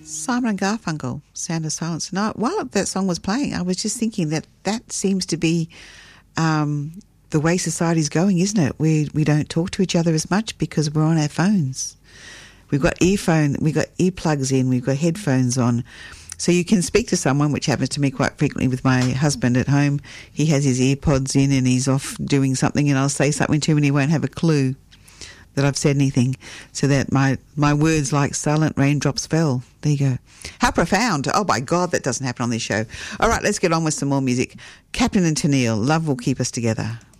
Simon and Garfunkel, Sound of Silence. And while that song was playing, I was just thinking that seems to be the way society's going, isn't it? We don't talk to each other as much because we're on our phones. We've got we've got earplugs in, we've got headphones on. So you can speak to someone, which happens to me quite frequently with my husband at home. He has his earpods in and he's off doing something, and I'll say something to him and he won't have a clue that I've said anything, so that my words like silent raindrops fell. There you go. How profound. Oh, my God, that doesn't happen on this show. All right, let's get on with some more music. Captain and Tennille, Love Will Keep Us Together.